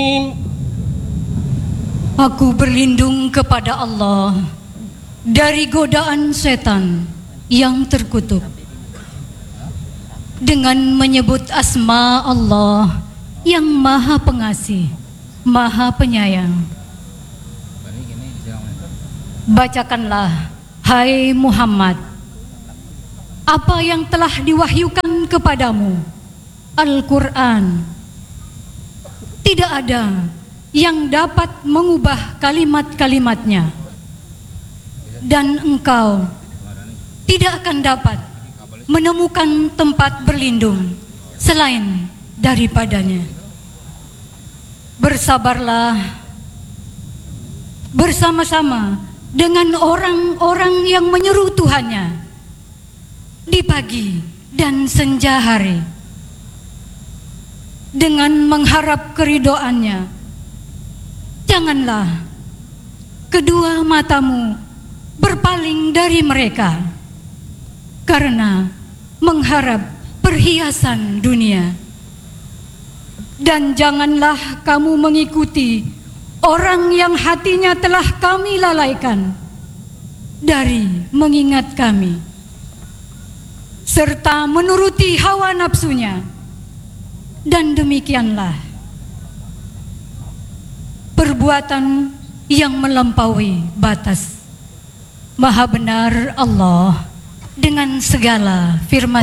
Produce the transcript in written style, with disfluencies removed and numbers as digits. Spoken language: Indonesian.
Aku berlindung kepada Allah dari godaan setan yang terkutuk dengan menyebut asma Allah yang Maha Pengasih, Maha Penyayang. Bacakanlah, hai Muhammad, apa yang telah diwahyukan kepadamu, Al-Quran. Tidak ada yang dapat mengubah kalimat-kalimatnya, dan engkau tidak akan dapat menemukan tempat berlindung selain daripadanya. Bersabarlah bersama-sama dengan orang-orang yang menyeru Tuhannya di pagi dan senja hari, dengan mengharap keridhoannya. Janganlah kedua matamu berpaling dari mereka karena mengharap perhiasan dunia, dan janganlah kamu mengikuti orang yang hatinya telah kami lalaikan dari mengingat kami, serta menuruti hawa nafsunya, dan demikianlah perbuatan yang melampaui batas. Maha benar Allah dengan segala firman.